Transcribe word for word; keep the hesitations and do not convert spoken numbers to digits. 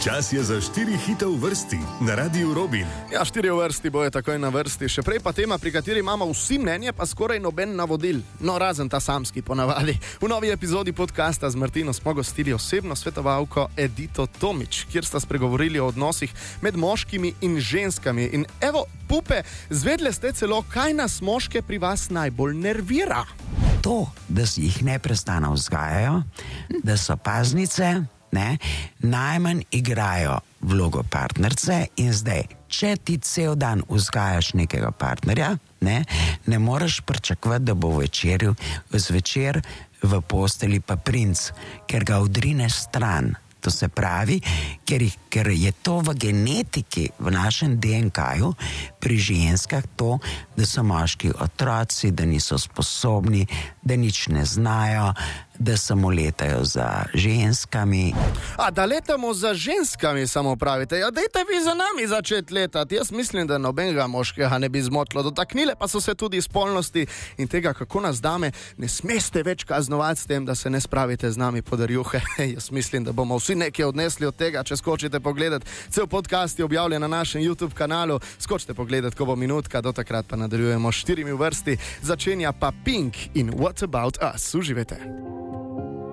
Čas je za štiri hite v vrsti na Radiu Robin. Ja, štiri v vrsti boje takoj na vrsti. Še prej pa tema, pri kateri imamo vsi mnenje, pa skoraj noben navodil. No, razen ta samski ponavadi. V novi epizodi podcasta z Martino smo gostili osebno svetovalko Edito Tomič, kjer sta spregovorili o odnosih med moškimi in ženskami. In evo, pupe, zvedle ste celo, kaj nas moške pri vas najbolj nervira. To, da si jih neprestano vzgajajo, da so paznice, ne, najmanj igrajo vlogo partnerce in zdaj, če ti cel dan vzgajaš nekega partnerja, ne, ne moreš pričakovati, da bo večerju, zvečer v posteli pa princ, ker ga odrine stran. To se pravi, ker, ker je to v genetiki, v našem D N K-ju, pri ženskah to, da so moški otroci, da niso sposobni, da nič ne znajo, da samo letajo za ženskami. A da letamo za ženskami, samo pravite? Ja, dajte vi za nami začeti letati. Jaz mislim, da nobenega moškega ne bi zmotilo. Dotaknile pa so se tudi spolnosti in tega, kako nas dame ne smeste več kaznovati s tem, da se ne spravite z nami pod rjuhe. Jaz mislim, da bomo vsi nekaj odnesli od tega, če skočite pogledati. Cel podcast je objavljen na našem YouTube kanalu. Skočite pogledati, ko bo minutka, do takrat pa nadaljujemo s štirimi v vrsti. Začenja pa Pink in What About Us. Uživajte.